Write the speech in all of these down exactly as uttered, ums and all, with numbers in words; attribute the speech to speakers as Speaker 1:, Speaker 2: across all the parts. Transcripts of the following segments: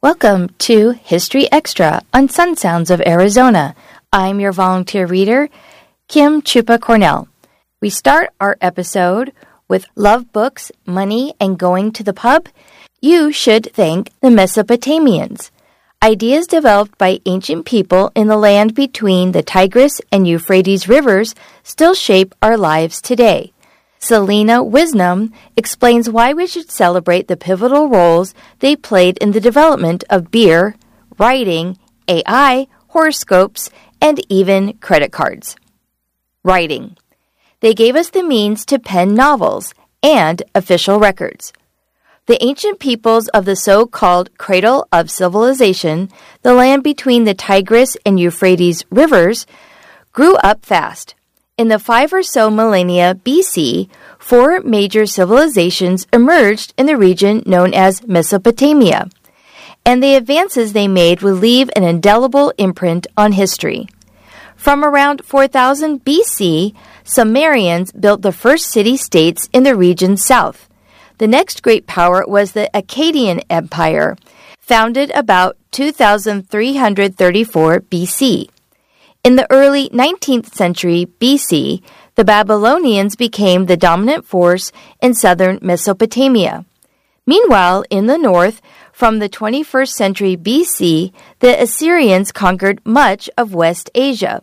Speaker 1: Welcome to History Extra on Sun Sounds of Arizona. I'm your volunteer reader, Kim Chupa Cornell. We start our episode with love books, money, and going to the pub. You should thank the Mesopotamians. Ideas developed by ancient people in the land between the Tigris and Euphrates rivers still shape our lives today. Selena Wisnum explains why we should celebrate the pivotal roles they played in the development of beer, writing, A I, horoscopes, and even credit cards. Writing. They gave us the means to pen novels and official records. The ancient peoples of the so-called cradle of civilization, the land between the Tigris and Euphrates rivers, grew up fast. In the five or so millennia B C, four major civilizations emerged in the region known as Mesopotamia, and the advances they made would leave an indelible imprint on history. From around four thousand B C, Sumerians built the first city-states in the region's south. The next great power was the Akkadian Empire, founded about two thousand three hundred thirty-four B C. In the early nineteenth century B C, the Babylonians became the dominant force in southern Mesopotamia. Meanwhile, in the north, from the twenty-first century B C, the Assyrians conquered much of West Asia.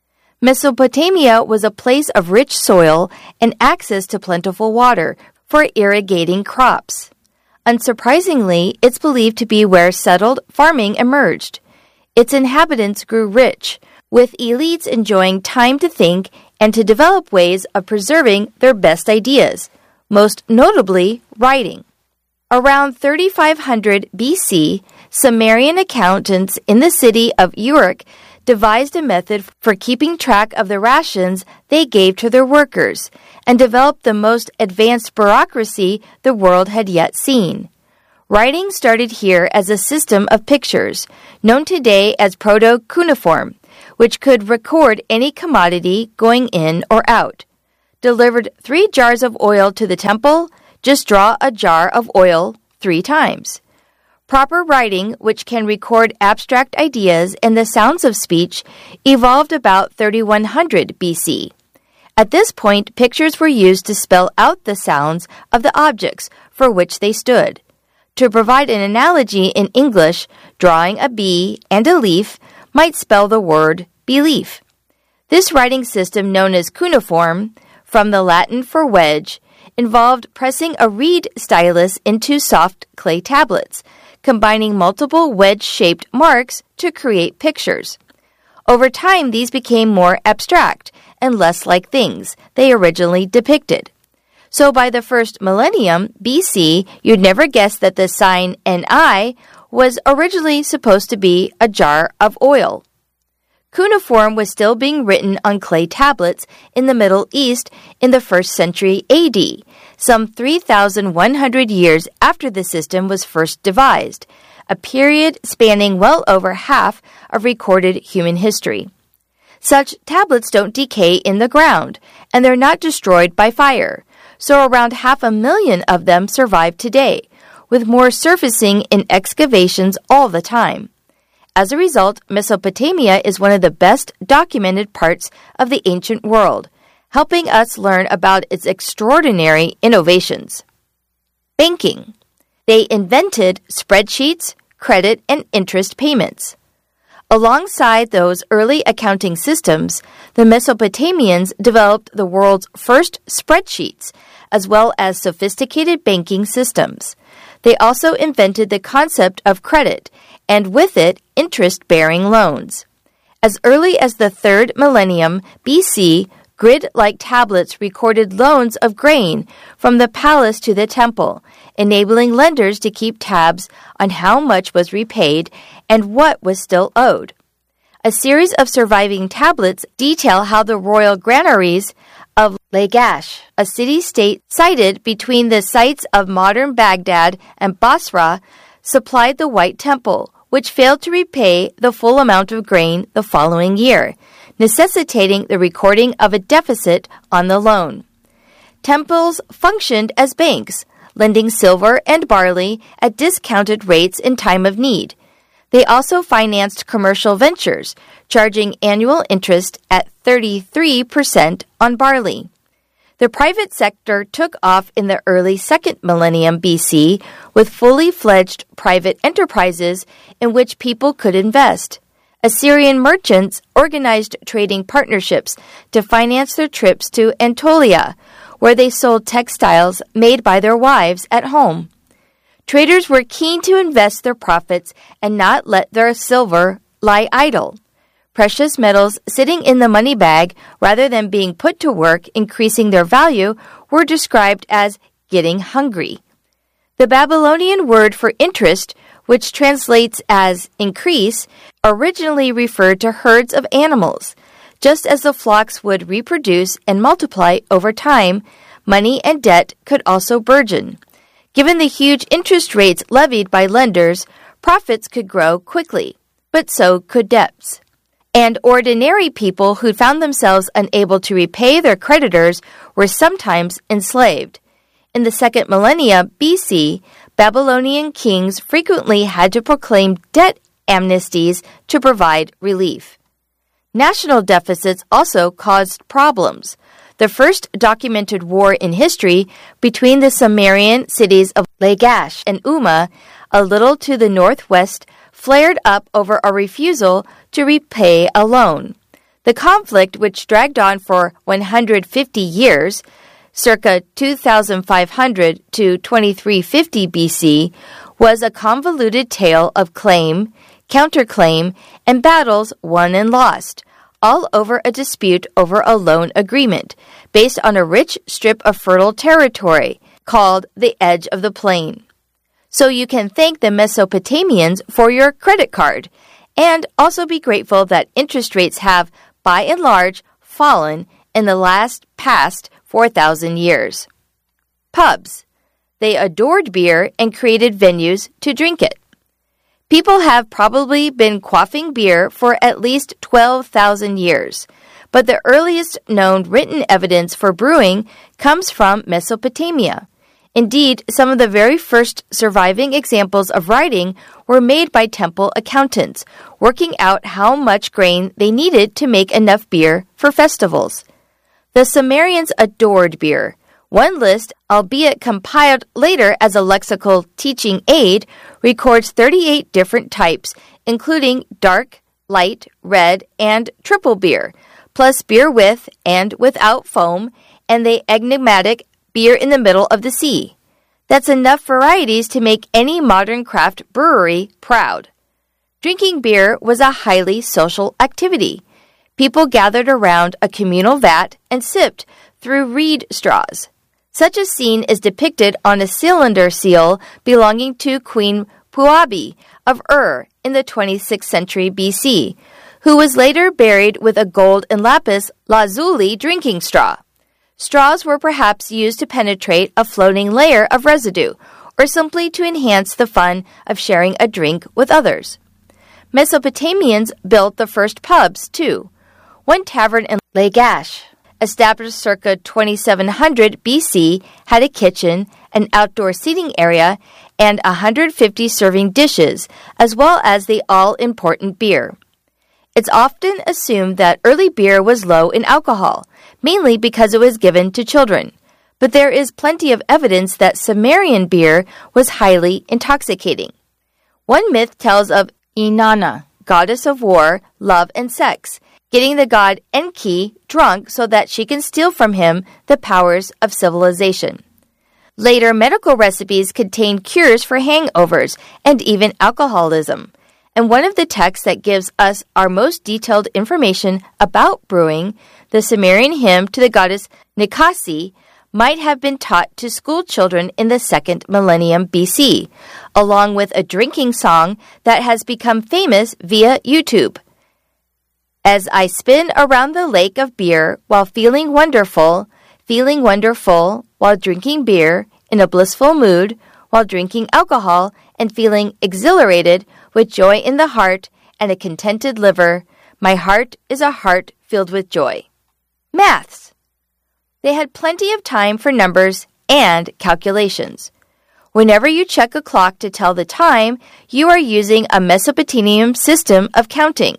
Speaker 1: Mesopotamia was a place of rich soil and access to plentiful water for irrigating crops. Unsurprisingly, it's believed to be where settled farming emerged. Its inhabitants grew rich, with elites enjoying time to think and to develop ways of preserving their best ideas, most notably writing. Around thirty-five hundred B C, Sumerian accountants in the city of Uruk devised a method for keeping track of the rations they gave to their workers and developed the most advanced bureaucracy the world had yet seen. Writing started here as a system of pictures, known today as proto-cuneiform, which could record any commodity going in or out. Delivered three jars of oil to the temple, just draw a jar of oil three times. Proper writing, which can record abstract ideas and the sounds of speech, evolved about thirty-one hundred B C. At this point, pictures were used to spell out the sounds of the objects for which they stood. To provide an analogy in English, drawing a bee and a leaf might spell the word belief. This writing system, known as cuneiform, from the Latin for wedge, involved pressing a reed stylus into soft clay tablets, combining multiple wedge-shaped marks to create pictures. Over time, these became more abstract and less like things they originally depicted. So by the first millennium B C, you'd never guess that the sign N I was originally supposed to be a jar of oil. Cuneiform was still being written on clay tablets in the Middle East in the first century A D, some three thousand one hundred years after the system was first devised, a period spanning well over half of recorded human history. Such tablets don't decay in the ground, and they're not destroyed by fire, so around half a million of them survive today, with more surfacing in excavations all the time. As a result, Mesopotamia is one of the best documented parts of the ancient world, helping us learn about its extraordinary innovations. Banking. They invented spreadsheets, credit, and interest payments. Alongside those early accounting systems, the Mesopotamians developed the world's first spreadsheets, as well as sophisticated banking systems. They also invented the concept of credit, and with it, interest-bearing loans. As early as the third millennium B C, grid-like tablets recorded loans of grain from the palace to the temple, enabling lenders to keep tabs on how much was repaid and what was still owed. A series of surviving tablets detail how the royal granaries of Lagash, a city-state sited between the sites of modern Baghdad and Basra, supplied the White Temple, which failed to repay the full amount of grain the following year, necessitating the recording of a deficit on the loan. Temples functioned as banks, lending silver and barley at discounted rates in time of need. They also financed commercial ventures, charging annual interest at thirty-three percent on barley. The private sector took off in the early second millennium B C with fully fledged private enterprises in which people could invest. Assyrian merchants organized trading partnerships to finance their trips to Anatolia, where they sold textiles made by their wives at home. Traders were keen to invest their profits and not let their silver lie idle. Precious metals sitting in the money bag rather than being put to work increasing their value were described as getting hungry. The Babylonian word for interest, which translates as increase, originally referred to herds of animals. Just as the flocks would reproduce and multiply over time, money and debt could also burgeon. Given the huge interest rates levied by lenders, profits could grow quickly, but so could debts. And ordinary people who found themselves unable to repay their creditors were sometimes enslaved. In the second millennia B C, Babylonian kings frequently had to proclaim debt amnesties to provide relief. National deficits also caused problems. The first documented war in history between the Sumerian cities of Lagash and Umma, a little to the northwest, flared up over a refusal to repay a loan. The conflict, which dragged on for one hundred fifty years, circa two thousand five hundred to twenty-three fifty B C, was a convoluted tale of claim, counterclaim, and battles won and lost, all over a dispute over a loan agreement based on a rich strip of fertile territory called the Edge of the Plain. So you can thank the Mesopotamians for your credit card, and also be grateful that interest rates have, by and large, fallen in the last past four thousand years. Pubs. They adored beer and created venues to drink it. People have probably been quaffing beer for at least twelve thousand years, but the earliest known written evidence for brewing comes from Mesopotamia. Indeed, some of the very first surviving examples of writing were made by temple accountants, working out how much grain they needed to make enough beer for festivals. The Sumerians adored beer. One list, albeit compiled later as a lexical teaching aid, records thirty-eight different types, including dark, light, red, and triple beer, plus beer with and without foam, and the enigmatic beer in the middle of the sea. That's enough varieties to make any modern craft brewery proud. Drinking beer was a highly social activity. People gathered around a communal vat and sipped through reed straws. Such a scene is depicted on a cylinder seal belonging to Queen Puabi of Ur in the twenty-sixth century B C, who was later buried with a gold and lapis lazuli drinking straw. Straws were perhaps used to penetrate a floating layer of residue, or simply to enhance the fun of sharing a drink with others. Mesopotamians built the first pubs, too. One tavern in Lagash, established circa twenty-seven hundred B C, had a kitchen, an outdoor seating area, and one hundred fifty serving dishes, as well as the all-important beer. It's often assumed that early beer was low in alcohol, mainly because it was given to children. But there is plenty of evidence that Sumerian beer was highly intoxicating. One myth tells of Inanna, goddess of war, love, and sex, getting the god Enki drunk so that she can steal from him the powers of civilization. Later medical recipes contain cures for hangovers and even alcoholism. And one of the texts that gives us our most detailed information about brewing, the Sumerian hymn to the goddess Nikasi, might have been taught to school children in the second millennium B C, along with a drinking song that has become famous via YouTube. As I spin around the lake of beer while feeling wonderful, feeling wonderful while drinking beer, in a blissful mood, while drinking alcohol, and feeling exhilarated with joy in the heart and a contented liver, my heart is a heart filled with joy. Maths. They had plenty of time for numbers and calculations. Whenever you check a clock to tell the time, you are using a Mesopotamian system of counting.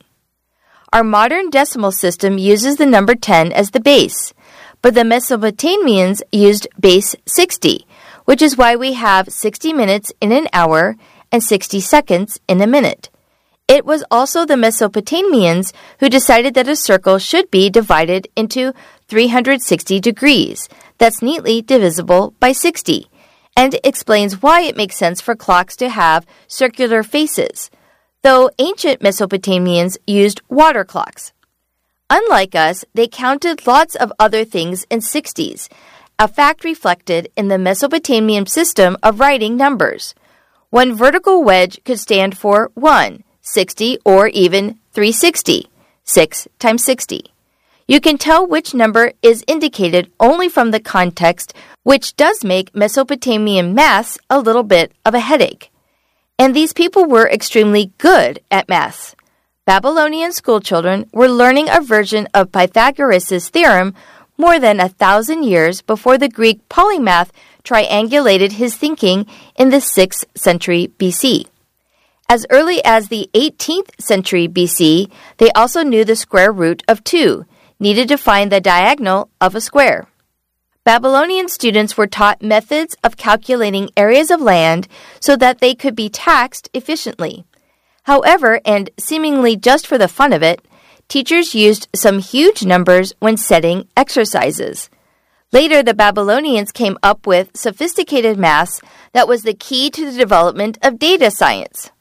Speaker 1: Our modern decimal system uses the number ten as the base, but the Mesopotamians used base sixty, which is why we have sixty minutes in an hour and sixty seconds in a minute. It was also the Mesopotamians who decided that a circle should be divided into three hundred sixty degrees. That's neatly divisible by sixty, and explains why it makes sense for clocks to have circular faces, though ancient Mesopotamians used water clocks. Unlike us, they counted lots of other things in sixties, a fact reflected in the Mesopotamian system of writing numbers. One vertical wedge could stand for one, sixty, or even three hundred sixty, six times sixty. You can tell which number is indicated only from the context, which does make Mesopotamian maths a little bit of a headache. And these people were extremely good at maths. Babylonian schoolchildren were learning a version of Pythagoras' theorem more than a thousand years before the Greek polymath triangulated his thinking in the sixth century B C. As early as the eighteenth century B C, they also knew the square root of two, needed to find the diagonal of a square. Babylonian students were taught methods of calculating areas of land so that they could be taxed efficiently. However, and seemingly just for the fun of it, teachers used some huge numbers when setting exercises. Later, the Babylonians came up with sophisticated maths that was the key to the development of data science.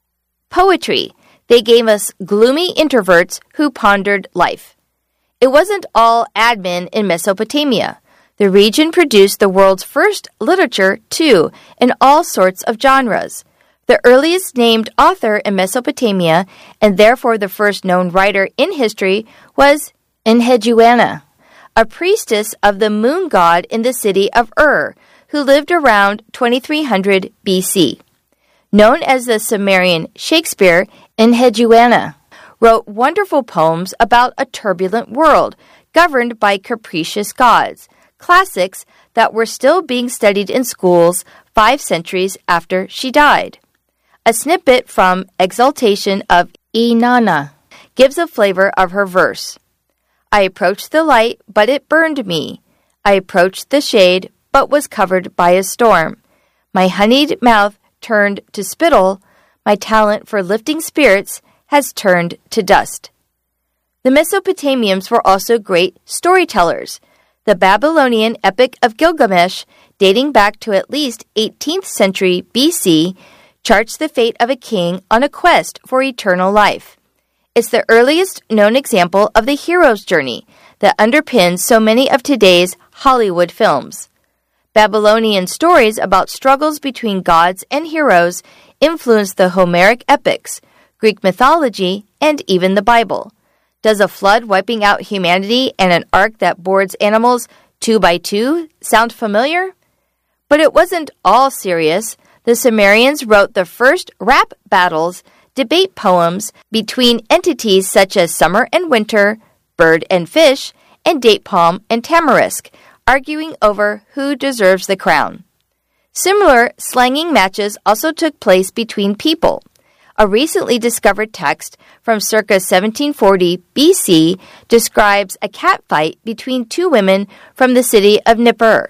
Speaker 1: Poetry. They gave us gloomy introverts who pondered life. It wasn't all admin in Mesopotamia. The region produced the world's first literature, too, in all sorts of genres. The earliest named author in Mesopotamia, and therefore the first known writer in history, was Enheduanna, a priestess of the moon god in the city of Ur, who lived around twenty-three hundred B C. Known as the Sumerian Shakespeare, Enheduanna wrote wonderful poems about a turbulent world governed by capricious gods, classics that were still being studied in schools five centuries after she died. A snippet from Exaltation of Inanna gives a flavor of her verse. I approached the light, but it burned me. I approached the shade, but was covered by a storm. My honeyed mouth turned to spittle. My talent for lifting spirits has turned to dust. The Mesopotamians were also great storytellers. The Babylonian Epic of Gilgamesh, dating back to at least eighteenth century B C, charts the fate of a king on a quest for eternal life. It's the earliest known example of the hero's journey that underpins so many of today's Hollywood films. Babylonian stories about struggles between gods and heroes influenced the Homeric epics, Greek mythology, and even the Bible. Does a flood wiping out humanity and an ark that boards animals two by two sound familiar? But it wasn't all serious. The Sumerians wrote the first rap battles, debate poems between entities such as summer and winter, bird and fish, and date palm and tamarisk, arguing over who deserves the crown. Similar slanging matches also took place between people. A recently discovered text from circa seventeen forty B C describes a catfight between two women from the city of Nippur.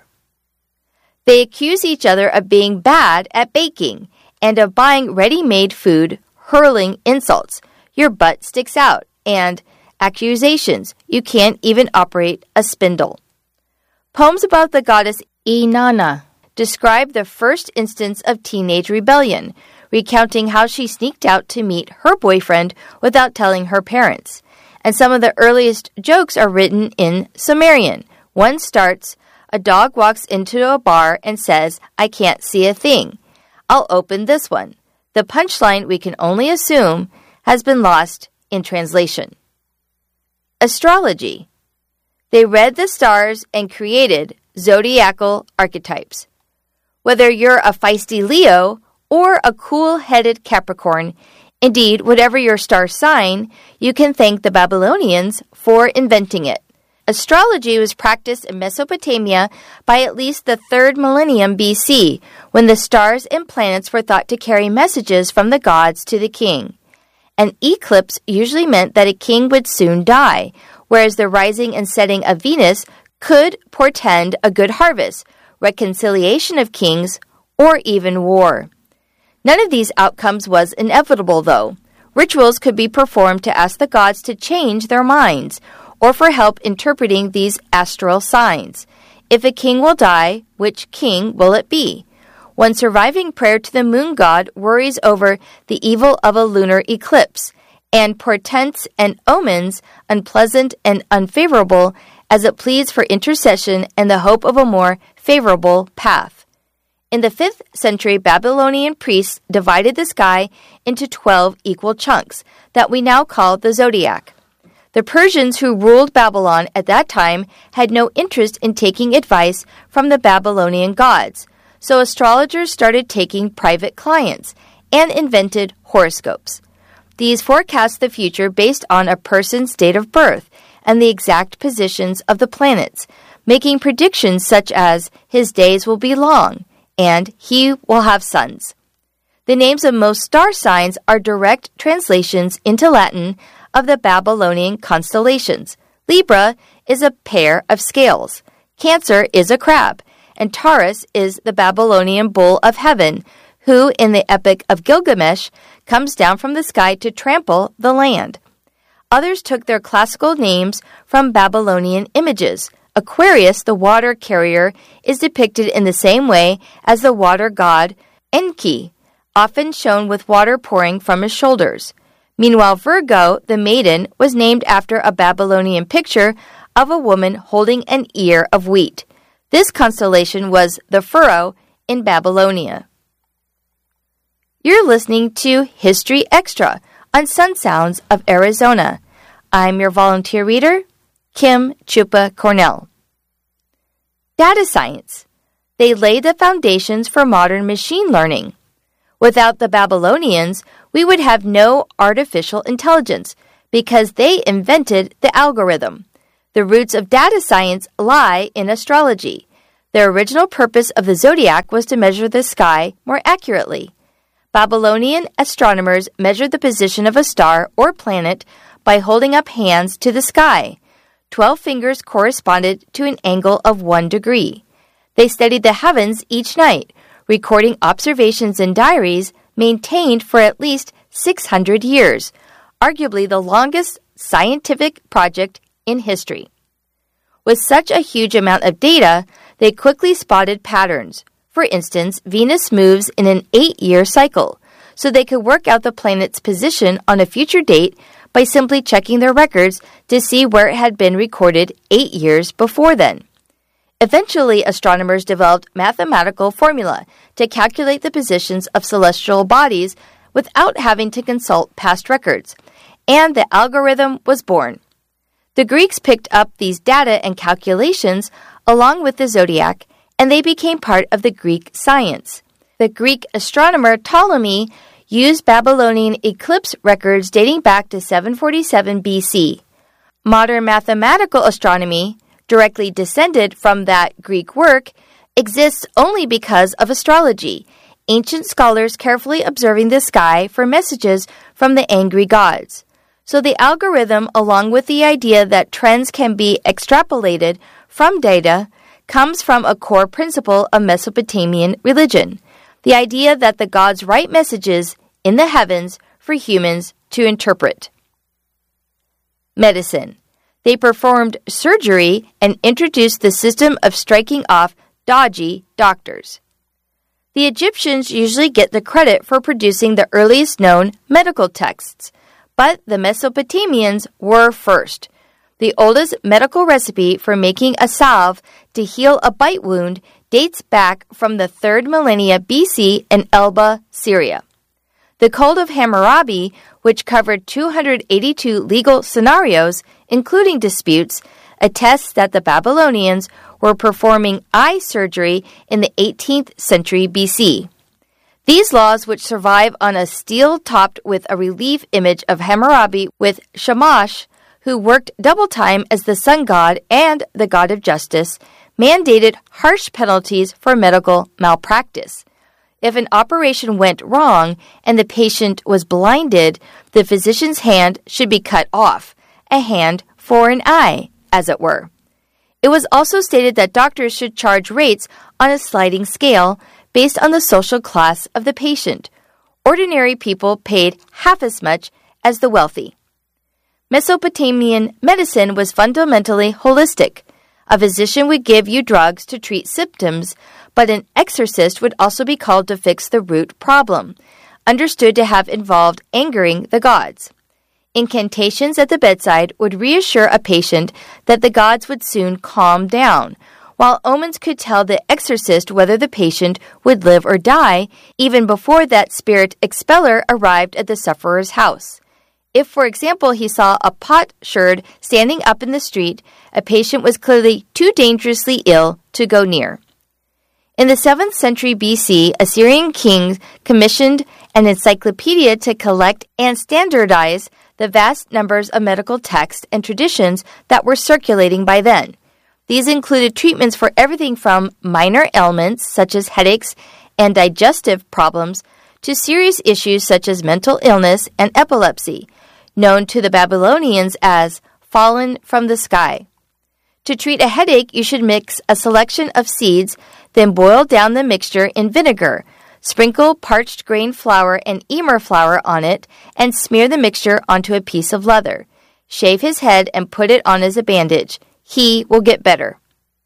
Speaker 1: They accuse each other of being bad at baking and of buying ready-made food, hurling insults, your butt sticks out, and accusations, you can't even operate a spindle. Poems about the goddess Inanna describe the first instance of teenage rebellion, recounting how she sneaked out to meet her boyfriend without telling her parents. And some of the earliest jokes are written in Sumerian. One starts, a dog walks into a bar and says, I can't see a thing. I'll open this one. The punchline, we can only assume, has been lost in translation. Astrology. They read the stars and created zodiacal archetypes. Whether you're a feisty Leo or a cool-headed Capricorn, indeed, whatever your star sign, you can thank the Babylonians for inventing it. Astrology was practiced in Mesopotamia by at least the third millennium B C, when the stars and planets were thought to carry messages from the gods to the king. An eclipse usually meant that a king would soon die, whereas the rising and setting of Venus could portend a good harvest, reconciliation of kings, or even war. None of these outcomes was inevitable, though. Rituals could be performed to ask the gods to change their minds, or for help interpreting these astral signs. If a king will die, which king will it be? One surviving prayer to the moon god worries over the evil of a lunar eclipse, and portents and omens unpleasant and unfavorable as it pleads for intercession and the hope of a more favorable path. In the fifth century, Babylonian priests divided the sky into twelve equal chunks that we now call the zodiac. The Persians who ruled Babylon at that time had no interest in taking advice from the Babylonian gods, so astrologers started taking private clients and invented horoscopes. These forecast the future based on a person's date of birth and the exact positions of the planets, making predictions such as his days will be long and he will have sons. The names of most star signs are direct translations into Latin of the Babylonian constellations. Libra is a pair of scales. Cancer is a crab. And Taurus is the Babylonian bull of heaven, who, in the Epic of Gilgamesh, comes down from the sky to trample the land. Others took their classical names from Babylonian images. Aquarius, the water carrier, is depicted in the same way as the water god Enki, often shown with water pouring from his shoulders. Meanwhile, Virgo, the maiden, was named after a Babylonian picture of a woman holding an ear of wheat. This constellation was the furrow in Babylonia. You're listening to History Extra on Sun Sounds of Arizona. I'm your volunteer reader, Kim Chupa Cornell. Data science. They laid the foundations for modern machine learning. Without the Babylonians, we would have no artificial intelligence because they invented the algorithm. The roots of data science lie in astrology. The original purpose of the zodiac was to measure the sky more accurately. Babylonian astronomers measured the position of a star or planet by holding up hands to the sky. Twelve fingers corresponded to an angle of one degree. They studied the heavens each night, recording observations in diaries maintained for at least six hundred years, arguably the longest scientific project in history. With such a huge amount of data, they quickly spotted patterns. For instance, Venus moves in an eight-year cycle, so they could work out the planet's position on a future date by simply checking their records to see where it had been recorded eight years before then. Eventually, astronomers developed mathematical formula to calculate the positions of celestial bodies without having to consult past records, and the algorithm was born. The Greeks picked up these data and calculations along with the zodiac, and they became part of the Greek science. The Greek astronomer Ptolemy used Babylonian eclipse records dating back to seven forty-seven B C. Modern mathematical astronomy, directly descended from that Greek work, exists only because of astrology, ancient scholars carefully observing the sky for messages from the angry gods. So the algorithm, along with the idea that trends can be extrapolated from data, comes from a core principle of Mesopotamian religion, the idea that the gods write messages in the heavens for humans to interpret. Medicine. They performed surgery and introduced the system of striking off dodgy doctors. The Egyptians usually get the credit for producing the earliest known medical texts, but the Mesopotamians were first. The oldest medical recipe for making a salve to heal a bite wound dates back from the third millennia B C in Elba, Syria. The Code of Hammurabi, which covered two hundred eighty-two legal scenarios, including disputes, attests that the Babylonians were performing eye surgery in the eighteenth century B C. These laws, which survive on a stele topped with a relief image of Hammurabi with Shamash, who worked double time as the sun god and the god of justice, mandated harsh penalties for medical malpractice. If an operation went wrong and the patient was blinded, the physician's hand should be cut off, a hand for an eye, as it were. It was also stated that doctors should charge rates on a sliding scale based on the social class of the patient. Ordinary people paid half as much as the wealthy. Mesopotamian medicine was fundamentally holistic. A physician would give you drugs to treat symptoms, but an exorcist would also be called to fix the root problem, understood to have involved angering the gods. Incantations at the bedside would reassure a patient that the gods would soon calm down, while omens could tell the exorcist whether the patient would live or die even before that spirit expeller arrived at the sufferer's house. If, for example, he saw a potsherd standing up in the street, a patient was clearly too dangerously ill to go near. In the seventh century B C, Assyrian kings commissioned an encyclopedia to collect and standardize the vast numbers of medical texts and traditions that were circulating by then. These included treatments for everything from minor ailments, such as headaches and digestive problems, to serious issues such as mental illness and epilepsy, known to the Babylonians as fallen from the sky. To treat a headache, you should mix a selection of seeds, then boil down the mixture in vinegar. Sprinkle parched grain flour and emmer flour on it and smear the mixture onto a piece of leather. Shave his head and put it on as a bandage. He will get better.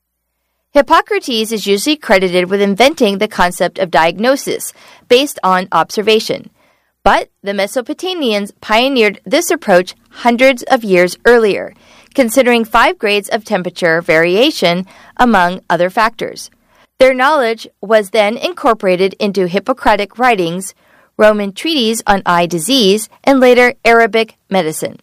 Speaker 1: Hippocrates is usually credited with inventing the concept of diagnosis based on observation. But the Mesopotamians pioneered this approach hundreds of years earlier, considering five grades of temperature variation among other factors. Their knowledge was then incorporated into Hippocratic writings, Roman treatises on eye disease, and later Arabic medicine.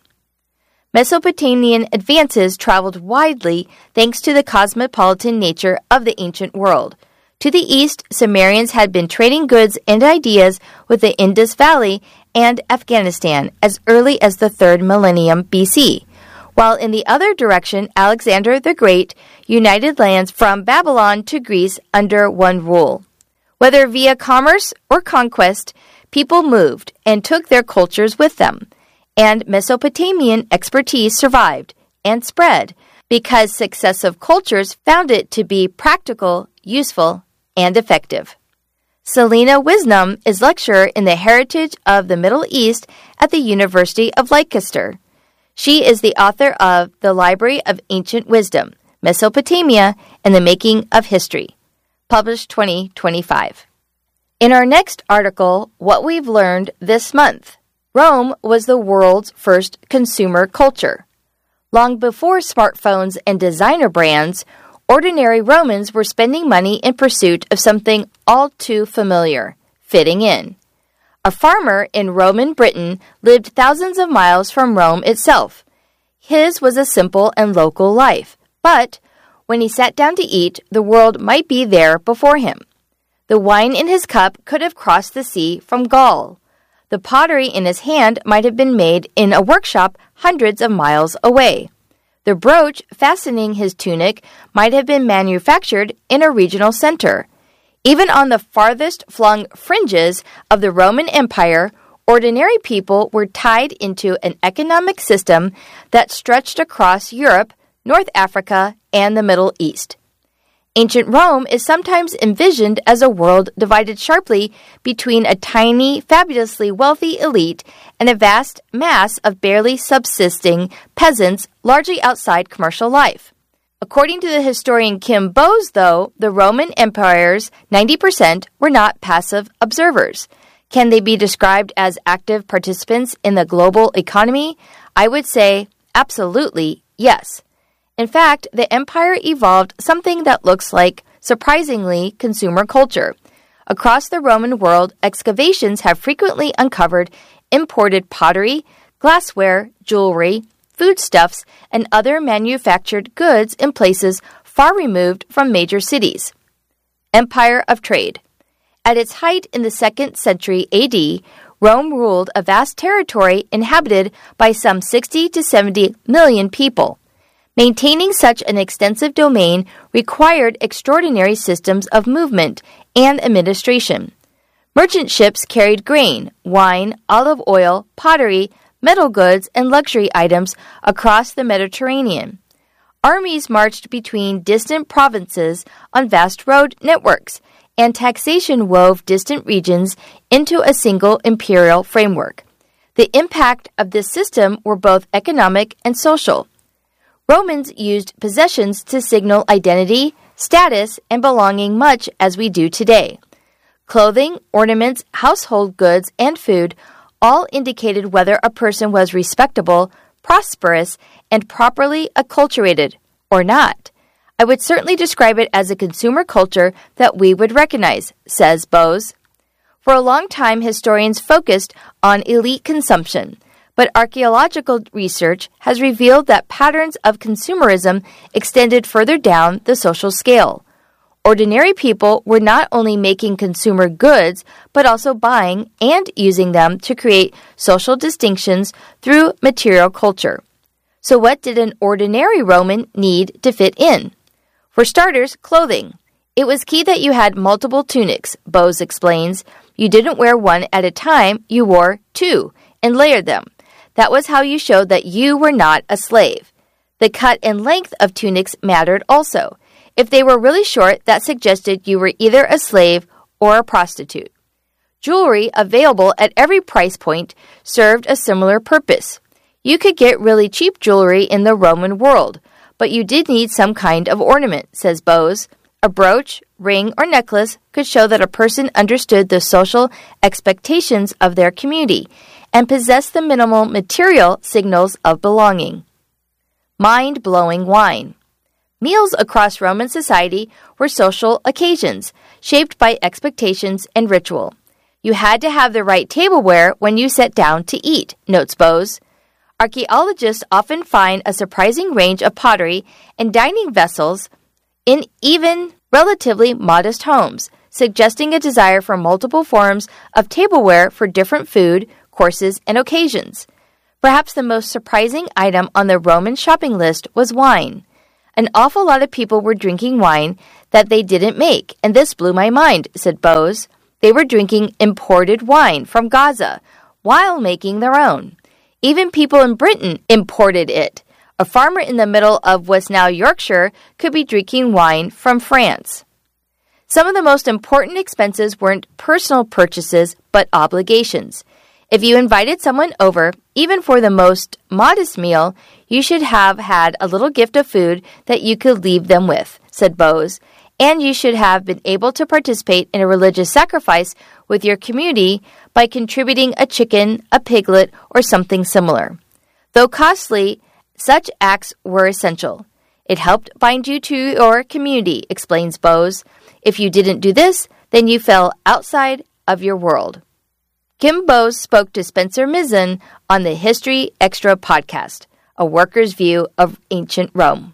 Speaker 1: Mesopotamian advances traveled widely thanks to the cosmopolitan nature of the ancient world. To the east, Sumerians had been trading goods and ideas with the Indus Valley and Afghanistan as early as the third millennium B C, while in the other direction, Alexander the Great united lands from Babylon to Greece under one rule. Whether via commerce or conquest, people moved and took their cultures with them, and Mesopotamian expertise survived and spread because successive cultures found it to be practical, useful, and effective. Selena Wisnum is lecturer in the Heritage of the Middle East at the University of Leicester. She is the author of The Library of Ancient Wisdom, Mesopotamia and the Making of History, published twenty twenty-five. In our next article, What We've Learned This Month, Rome was the world's first consumer culture. Long before smartphones and designer brands, ordinary Romans were spending money in pursuit of something all too familiar, fitting in. A farmer in Roman Britain lived thousands of miles from Rome itself. His was a simple and local life, but when he sat down to eat, the world might be there before him. The wine in his cup could have crossed the sea from Gaul. The pottery in his hand might have been made in a workshop hundreds of miles away. The brooch fastening his tunic might have been manufactured in a regional center. Even on the farthest flung fringes of the Roman Empire, ordinary people were tied into an economic system that stretched across Europe, North Africa, and the Middle East. Ancient Rome is sometimes envisioned as a world divided sharply between a tiny, fabulously wealthy elite and a vast mass of barely subsisting peasants largely outside commercial life. According to the historian Kim Bowes, though, the Roman Empire's ninety percent were not passive observers. Can they be described as active participants in the global economy? I would say absolutely yes. In fact, the empire evolved something that looks like, surprisingly, consumer culture. Across the Roman world, excavations have frequently uncovered imported pottery, glassware, jewelry, foodstuffs, and other manufactured goods in places far removed from major cities. Empire of Trade. At its height in the second century A D, Rome ruled a vast territory inhabited by some sixty to seventy million people. Maintaining such an extensive domain required extraordinary systems of movement and administration. Merchant ships carried grain, wine, olive oil, pottery, metal goods, and luxury items across the Mediterranean. Armies marched between distant provinces on vast road networks, and taxation wove distant regions into a single imperial framework. The impact of this system were both economic and social. Romans used possessions to signal identity, status, and belonging much as we do today. Clothing, ornaments, household goods, and food all indicated whether a person was respectable, prosperous, and properly acculturated or not. I would certainly describe it as a consumer culture that we would recognize, says Bose. For a long time, historians focused on elite consumption, but archaeological research has revealed that patterns of consumerism extended further down the social scale. Ordinary people were not only making consumer goods, but also buying and using them to create social distinctions through material culture. So what did an ordinary Roman need to fit in? For starters, clothing. It was key that you had multiple tunics, Bose explains. You didn't wear one at a time, you wore two and layered them. That was how you showed that you were not a slave. The cut and length of tunics mattered also. If they were really short, that suggested you were either a slave or a prostitute. Jewelry, available at every price point, served a similar purpose. You could get really cheap jewelry in the Roman world, but you did need some kind of ornament, says Bose. A brooch, ring, or necklace could show that a person understood the social expectations of their community and possessed the minimal material signals of belonging. Mind-blowing wine. Meals across Roman society were social occasions, shaped by expectations and ritual. You had to have the right tableware when you sat down to eat, notes Bose. Archaeologists often find a surprising range of pottery and dining vessels in even relatively modest homes, suggesting a desire for multiple forms of tableware for different food, courses, and occasions. Perhaps the most surprising item on the Roman shopping list was wine. An awful lot of people were drinking wine that they didn't make, and this blew my mind, said Bose. They were drinking imported wine from Gaza while making their own. Even people in Britain imported it. A farmer in the middle of what's now Yorkshire could be drinking wine from France. Some of the most important expenses weren't personal purchases, but obligations. If you invited someone over, even for the most modest meal, you should have had a little gift of food that you could leave them with, said Bose, and you should have been able to participate in a religious sacrifice with your community by contributing a chicken, a piglet, or something similar. Though costly, such acts were essential. It helped bind you to your community, explains Bose. If you didn't do this, then you fell outside of your world. Kim Bose spoke to Spencer Mizzen on the History Extra podcast, a worker's view of ancient Rome.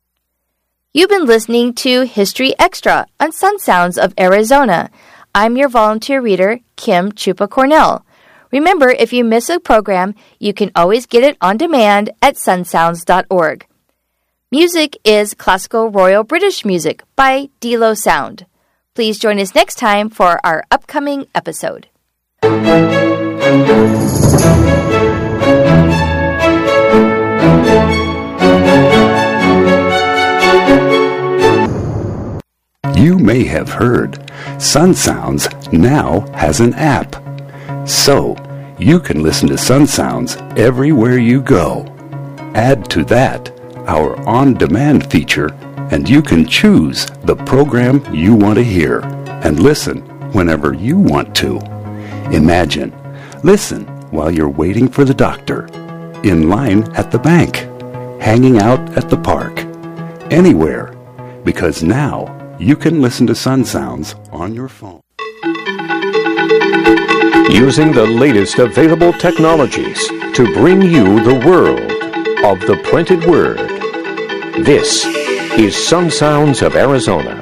Speaker 1: You've been listening to History Extra on Sun Sounds of Arizona. I'm your volunteer reader, Kim Chupa Cornell. Remember, if you miss a program, you can always get it on demand at sun sounds dot org. Music is Classical Royal British Music by Delo Sound. Please join us next time for our upcoming episode.
Speaker 2: You may have heard Sun Sounds now has an app. So, you can listen to Sun Sounds everywhere you go. Add to that our on-demand feature, and you can choose the program you want to hear and listen whenever you want to. Imagine, listen while you're waiting for the doctor, in line at the bank, hanging out at the park, anywhere, because now you can listen to Sun Sounds on your phone.
Speaker 3: Using the latest available technologies to bring you the world of the printed word. This is Sun Sounds of Arizona.